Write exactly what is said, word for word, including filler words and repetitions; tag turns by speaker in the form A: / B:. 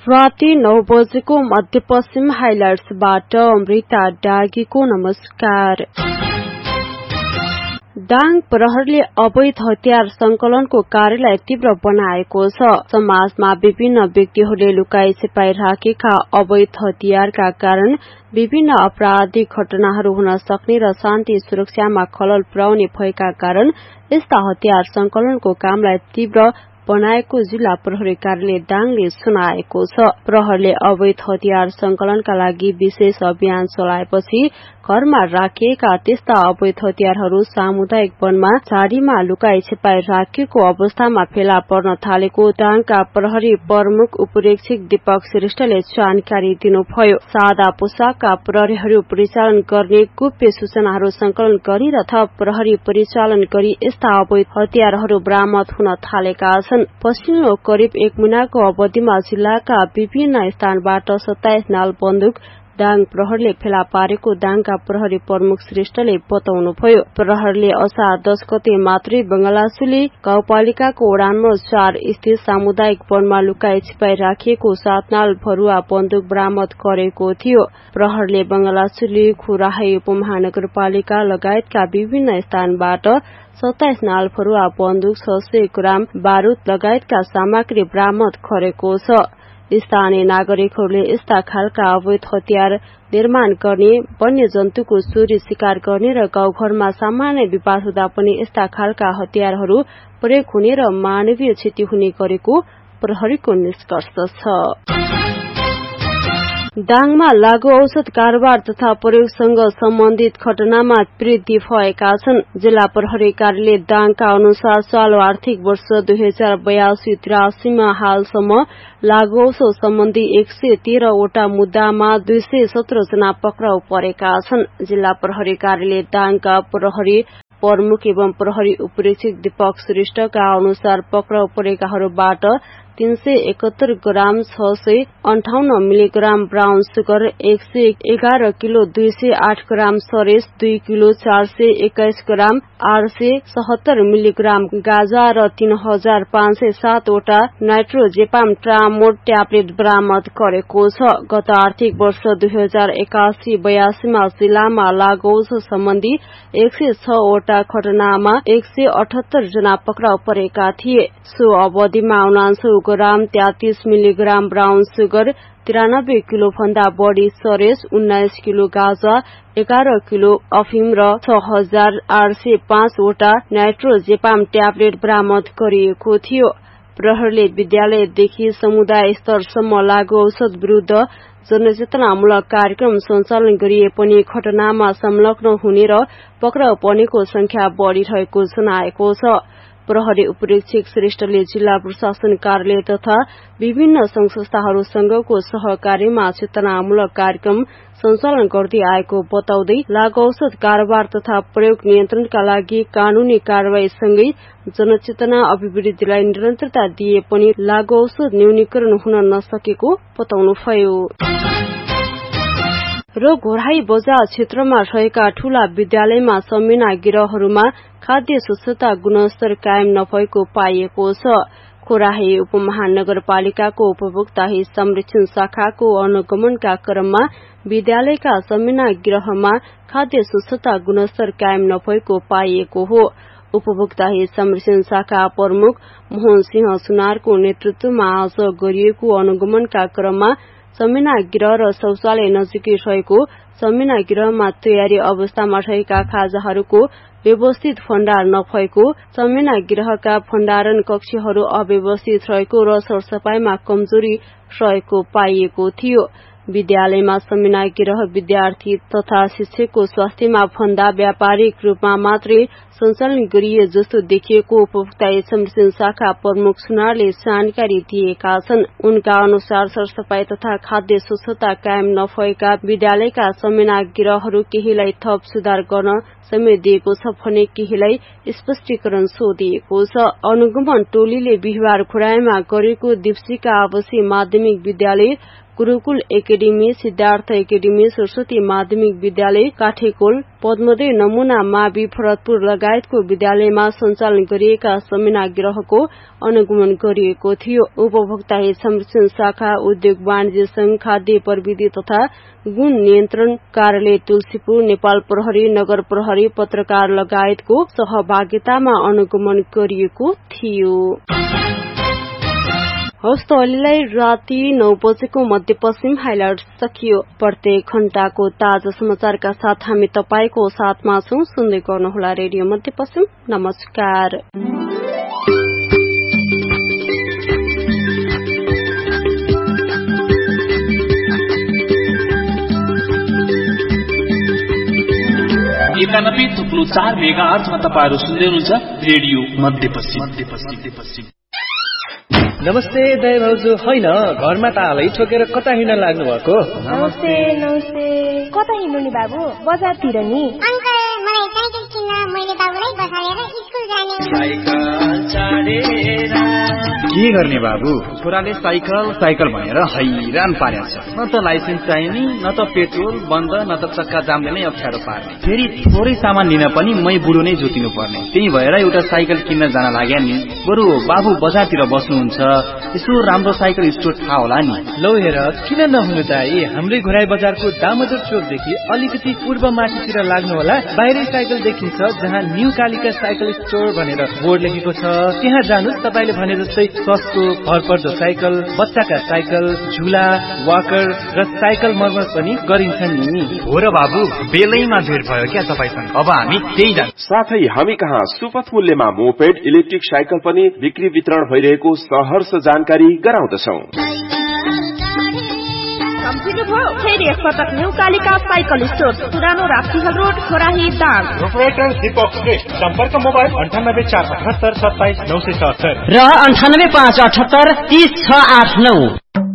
A: राति नौ बजेको मध्यपश्चिम हाइलाइट्सबाट अमृता डागीको नमस्कार। दाङ प्रहरीले अवैध हतियार संकलनको कार्यलाई तीव्र बनाएको छ। समाजमा विभिन्न व्यक्तिहरूले लुकाई छिपाई राखेका अवैध हतियारका कारण विभिन्न आपराधिक घटनाहरू हुन सक्ने र शान्ति सुरक्षामा खलल पुर्याउने भएका कारण यस्ता हतियार संकलनको कामलाई तीव्र बनाएको जिल्ला प्रहरी कार्यालय दाङले सुनाएको छ। प्रहरीले अवैध हतियार संकलनका लागि विशेष अभियान चलाएपछि घरमा राखिएका त्यस्ता अवैध हतियारहरू सामुदायिक वनमा झाडीमा लुकाई छिपाई राखिएको अवस्थामा फेला पर्न थालेको दाङका प्रहरी प्रमुख उपरीक्षक दीपक श्रेष्ठले जानकारी दिनुभयो। सादा पोसाकका प्रहरीहरू परिचालन गर्ने गुप्य सूचनाहरू संकलन गरी र थप प्रहरी परिचालन गरी यस्ता अवैध हतियारहरू बरामद हुन थालेका छन्। पछिल्लो करिब एक महिनाको अवधिमा जिल्लाका विभिन्न स्थानबाट सत्ताइस नाल बन्दुक दाङ प्रहरीले फेला पारेको दाङका प्रहरी प्रमुख श्रेष्ठले बताउनुभयो। प्रहरीले असार दस गते मात्रै बंगलासुली गाउँपालिकाको वडा नम्बर चार स्थित सामुदायिक वनमा लुकाई छिपाई राखिएको सात नाल भरुवा बन्दुक बरामद गरेको थियो। प्रहरीले बंगलासुली खुराही उपमहानगरपालिका लगायतका विभिन्न स्थानबाट सत्ताइस नाल भरुवा बन्दुक छ सय ग्राम बारूद लगायतका सामग्री बरामद गरेको छ। स्थानीय नागरिकहरूले यस्ता खालका अवैध हतियार निर्माण गर्ने, वन्य जन्तुको चोरी शिकार गर्ने र गाउँघरमा सामान्य विवाद हुँदा पनि यस्ता खालका हतियारहरू प्रयोग हुने र मानवीय क्षति हुने गरेको प्रहरीको निष्कर्ष छ। दाङमा लागू औषध कारोबार तथा प्रयोगसँग सम्बन्धित घटनामा वृद्धि भएका छन्। जिल्ला प्रहरी कार्यालय दाङका अनुसार चालू आर्थिक वर्ष दुई हजार बयासी त्रियासीमा हालसम्म लागू औषध सम्बन्धी एक सय तेह्रवटा मुद्दामा दुई सय सत्र जना पक्राउ परेका छन्। जिल्ला प्रहरी कार्यालय दाङका प्रहरी प्रमुख एवं प्रहरी उपरीक्षक दीपक श्रेष्ठका अनुसार पक्राउ परेकाहरूबाट तीन सय एकहत्तर ग्राम छ सय अन्ठाउन्न मिलीग्राम ब्राउन सुगर, एक सय एघार किलो दुई सय आठ ग्राम सरेस, दुई किलो चार सय एक्काइस ग्राम आठ सय सतहत्तर मिलीग्राम गाजा र तीन हजार पाँच सय सातवटा नाइट्रोजेपाम ट्रामोड ट्याब्लेट बरामद गरेको छ। गत आर्थिक वर्ष दुई हजार एकासी बयासीमा जिल्लामा लागू औषध सम्बन्धी एक सय छवटा घटनामा एक सय अठहत्तर जना पक्राउ परेका थिए। सो अवधिमा उनान्सय ग्राम तेत्तीस मिलीग्राम ब्राउन सुगर, तिरानब्बे किलो भन्दा बढ़ी सरेस, उन्नाइस किलो गाजा, एघार किलो अफिम र छ हजार आठ सय पाँचवटा नाइट्रोजेपाम ट्याब्लेट बरामद गरिएको थियो। प्रहरीले विद्यालयदेखि समुदाय स्तरसम्म लागू औषध विरूद्ध जनचेतनामूलक कार्यक्रम सञ्चालन गरिए पनि घटनामा संलग्न हुने र पक्राउ पर्नेको संख्या बढ़िरहेको जनाएको छ। प्रहरी उपरीक्षक श्रेष्ठले जिल्ला प्रशासन कार्यालय तथा विभिन्न संघ संस्थाहरूसँगको सहकार्यमा चेतनामूलक कार्यक्रम सञ्चालन गर्दै आएको बताउँदै लागू औषध कारोबार तथा प्रयोग नियन्त्रणका लागि कानूनी कार्यवाहीसँगै जनचेतना अभिवृद्धिलाई निरन्तरता दिए पनि लागू औषध न्यूनीकरण हुन नसकेको बताउनुभयो। र घोराई बजार क्षेत्रमा रहेका ठूला विद्यालयमा समिना गिरहरुमा खाद्य स्वच्छता गुणस्तर कायम नभएको पाइएको छ। घोराई उपमहानगरपालिकाको उपभोक्ता हित संरक्षण शाखाको अनुगमनका क्रममा विद्यालयका समिना गिरहमा खाद्य स्वच्छता गुणस्तर कायम नभएको पाइएको हो। उपभोक्ता हित संरक्षण शाखा प्रमुख मोहन सिंह सुनारको नेतृत्वमा आज गरिएको अनुगमनका क्रममा समिना गिरह र शौचालय नजिकै रहेको समिना गिरहमा तयारी अवस्थामा रहेका खाजाहरूको व्यवस्थित भण्डार नभएको, समिना गिरहका भण्डारण कक्षहरू अव्यवस्थित रहेको र सरसफाईमा कमजोरी रहेको पाइएको थियो। विद्यालयमा समिना गिरह विद्यार्थी तथा शिक्षकको स्वास्थ्यमा भन्दा व्यापारिक रूपमा मात्रै सञ्चालन गरिए जस्तो देखिएको उपभोक्ता संरक्षण शाखा प्रमुख सुनारले जानकारी दिएका छन्। उनका अनुसार सरसफाई तथा खाद्य स्वच्छता कायम नभएका विद्यालयका समिना गिरहहरू केहीलाई थप सुधार गर्न समय दिएको छ भने केहीलाई स्पष्टीकरण सोधिएको छ। अनुगमन टोलीले बिहिबार घोराईमा गरेको दिप्सीका आवासीय माध्यमिक विद्यालय गुरुकुल एकेडेमी, सिद्धार्थ एकेडेमी, सरस्वती माध्यमिक विद्यालय काठेकोल, पद्मदेव नमुना मावि भरतपुर लगायतको विद्यालयमा सञ्चालन गरिएका सेमिनार गृहको अनुगमन गरिएको थियो। उपभोक्ता हित संरक्षण शाखा, उद्योग वाणिज्य संघ, खाद्य प्रविधि तथा गुण नियन्त्रण कार्यालय तुलसीपुर, नेपाल प्रहरी, नगर प्रहरी, पत्रकार लगायतको सहभागितामा अनुगमन गरिएको थियो। हवस् त अहिलेलाई राति नौ बजेको मध्यपश्चिम हाइलाइट सकियो। प्रत्येक घण्टाको ताजा समाचारका साथ हामी तपाईको साथमा छौं। सुन्दै गर्नुहोला रेडियो मध्यपश्चिम। नमस्कार।
B: एकानब्बे थुप्रो चार मेगा आर्चमा तपाईँहरू सुन्दै हुनुहुन्छ रेडियो मध्यपश्चिम।
C: नमस्ते दाइ भाउजू, होइन घरमा तालै ठोकेर कता हिँड्न लाग्नु भएको?
D: नमस्ते नमस्ते, कता हिँड्नु नि बाबु? बजारतिर नि।
E: अंकल मलाई साइकल किन्न, मैले बाबुलाई बसालेर स्कुल जाने।
C: साइकल चढेर
F: के गर्ने बाबु? छोराले साइकल साइकल भनेर हैरान पारेको छ। न त लाइसेन्स चाहिने, न त पेट्रोल बन्द, न त चक्का जामले नै अप्ठ्यारो पार्ने। फेरि थोरै सामान लिन पनि मै बुढो नै जोतिनु पर्ने। त्यही भएर एउटा साइकल किन्न जान लाग्या नि। बरु बाबु बजारतिर बस्नुहुन्छ, यसो राम्रो साइकल स्टोर थाहा होला नि।
C: लौ हेर, किन नहुनु दाइ? हाम्रै घोराई बजारको दामोदर चोकदेखि अलिकति पूर्व माथितिर लाग्नु होला। बाहिरै साइकल देखिन्छ, जहाँ न्यू कालिका साइकल स्टोर भनेर बोर्ड लेखेको छ। त्यहाँ जानुस्, तपाईले भने जस्तै सस्तो भरपर्दो साइकल, बच्चाका साइकल, झुला, वाकर र साइकल मर्मत पनि गरिन्छ नि।
F: हो र बाबु, बेलैमा भेट भयो क्या तपाईसँग। अब हामी त्यही जान्छ।
G: साथै हामी कहाँ सुपथ मूल्यमा मोपेड, इलेक्ट्रिक साइकल पनि बिक्री वितरण भइरहेको सहर्ष जानकारी गराउँदछौं।
D: फेरि एकपटक न्यू कालिका साइकल स्टोर, पुरानो राप्तीहल रोड, खोराही दाङ।
H: प्रोपराइटर दीपक श्रेष्ठ। सम्पर्क मोबाइल अन्ठानब्बे चार अठहत्तर सत्ताइस नौ सय सत्तर
I: र अन्ठानब्बे पाँच अठहत्तर तीस छ आठ नौ।